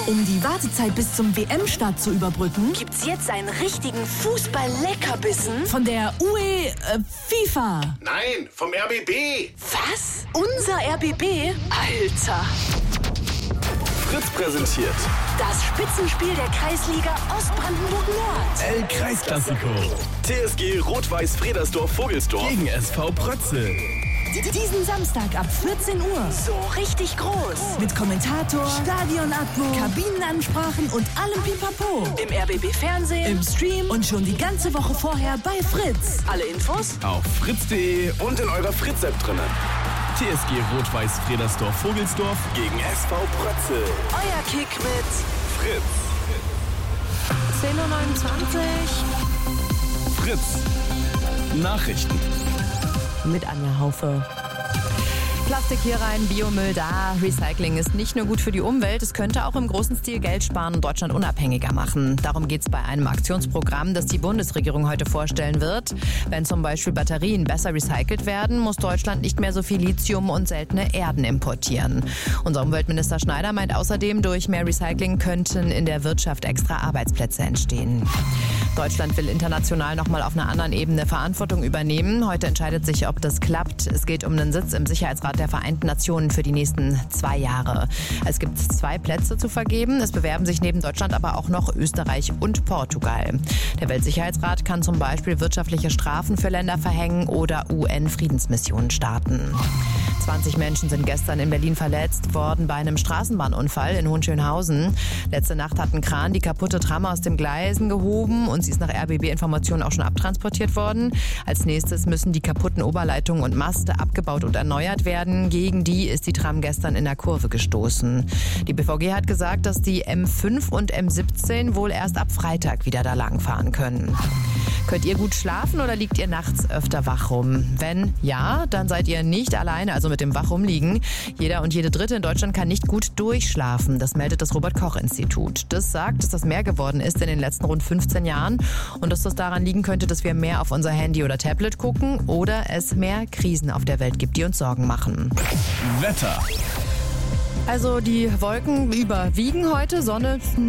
Um die Wartezeit bis zum WM-Start zu überbrücken, Gibt's jetzt einen richtigen Fußball-Leckerbissen? von der FIFA. Nein, vom RBB. Was? Unser RBB? Alter! Fritz präsentiert Das Spitzenspiel der Kreisliga Ostbrandenburg-Nord. El Kreisklassiko TSG Rot-Weiß-Fredersdorf-Vogelsdorf gegen SV Prötzel. Diesen Samstag ab 14 Uhr. So richtig groß. Mit Kommentator, Stadionatmo, Kabinenansprachen und allem Pipapo. Im RBB-Fernsehen. Im Stream und schon die ganze Woche vorher bei Fritz. Alle Infos? Auf fritz.de. und in eurer Fritz-App drinnen. TSG Rot-Weiß-Fredersdorf-Vogelsdorf Gegen SV Prötzel. Euer Kick mit Fritz. 10:29 Uhr. Fritz. Nachrichten. Mit Anja Haufe. Plastik hier rein, Biomüll da. Recycling ist nicht nur gut für die Umwelt, es könnte auch im großen Stil Geld sparen und Deutschland unabhängiger machen. Darum geht es bei einem Aktionsprogramm, das die Bundesregierung heute vorstellen wird. Wenn zum Beispiel Batterien besser recycelt werden, muss Deutschland nicht mehr so viel Lithium und seltene Erden importieren. Unser Umweltminister Schneider meint außerdem, durch mehr Recycling könnten in der Wirtschaft extra Arbeitsplätze entstehen. Deutschland will international nochmal auf einer anderen Ebene Verantwortung übernehmen. Heute entscheidet sich, ob das klappt. Es geht um einen Sitz im Sicherheitsrat der Vereinten Nationen für die nächsten 2 Jahre. Es gibt 2 Plätze zu vergeben. Es bewerben sich neben Deutschland aber auch noch Österreich und Portugal. Der Weltsicherheitsrat kann zum Beispiel wirtschaftliche Strafen für Länder verhängen oder UN-Friedensmissionen starten. 20 Menschen sind gestern in Berlin verletzt worden bei einem Straßenbahnunfall in Hohenschönhausen. Letzte Nacht hat ein Kran die kaputte Tram aus den Gleisen gehoben und sie ist nach RBB-Informationen auch schon abtransportiert worden. Als nächstes müssen die kaputten Oberleitungen und Maste abgebaut und erneuert werden. Gegen die ist die Tram gestern in der Kurve gestoßen. Die BVG hat gesagt, dass die M5 und M17 wohl erst ab Freitag wieder da lang fahren können. Könnt ihr gut schlafen oder liegt ihr nachts öfter wach rum? Wenn ja, dann seid ihr nicht alleine, also mit dem Wachumliegen. Jeder und jede Dritte in Deutschland kann nicht gut durchschlafen. Das meldet das Robert-Koch-Institut. Das sagt, dass das mehr geworden ist in den letzten rund 15 Jahren und dass das daran liegen könnte, dass wir mehr auf unser Handy oder Tablet gucken oder es mehr Krisen auf der Welt gibt, die uns Sorgen machen. Wetter. Also die Wolken überwiegen heute, Sonne